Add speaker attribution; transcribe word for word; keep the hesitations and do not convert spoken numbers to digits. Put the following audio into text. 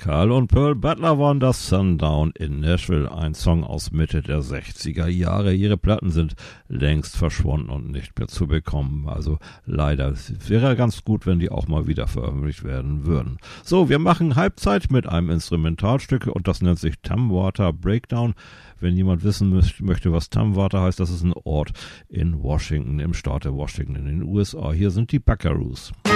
Speaker 1: Carl und Pearl Butler waren das Sundown in Nashville, ein Song aus Mitte der sechziger Jahre. Ihre Platten sind längst verschwunden und nicht mehr zu bekommen. Also leider, es wäre ganz gut, wenn die auch mal wieder veröffentlicht werden würden. So, wir machen Halbzeit mit einem Instrumentalstück und das nennt sich Tumwater Breakdown. Wenn jemand wissen möchte, was Tumwater heißt, das ist ein Ort in Washington, im Staate Washington in den U S A. Hier sind die Buckaroos.